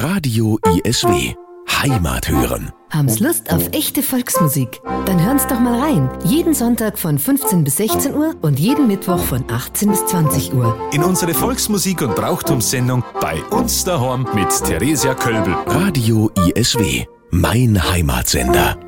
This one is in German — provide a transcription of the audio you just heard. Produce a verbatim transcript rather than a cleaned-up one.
Radio I S W. Heimat hören. Haben's Lust auf echte Volksmusik? Dann hören's doch mal rein. Jeden Sonntag von fünfzehn bis sechzehn Uhr und jeden Mittwoch von achtzehn bis zwanzig Uhr. In unsere Volksmusik- und Brauchtumssendung bei uns daheim mit Theresia Kölbel. Radio I S W. Mein Heimatsender.